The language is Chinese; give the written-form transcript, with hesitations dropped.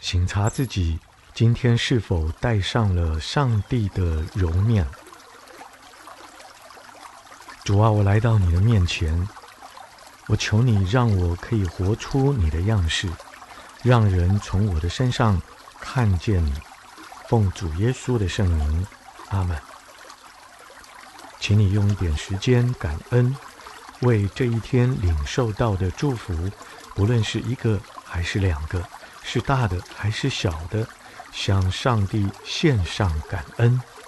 省察自己今天是否带上了上帝的柔面。主啊，我来到你的面前，我求你让我可以活出你的样式，让人从我的身上看见你。奉主耶稣的圣名，阿们。请你用一点时间感恩，为这一天领受到的祝福，不论是一个还是两个，是大的还是小的，向上帝献上感恩。